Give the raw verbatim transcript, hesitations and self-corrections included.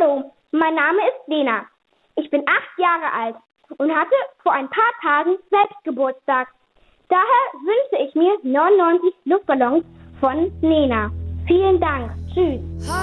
Hallo, mein Name ist Lena. Ich bin acht Jahre alt und hatte vor ein paar Tagen selbst Geburtstag. Daher wünsche ich mir neunundneunzig Luftballons von Nena. Vielen Dank. Tschüss.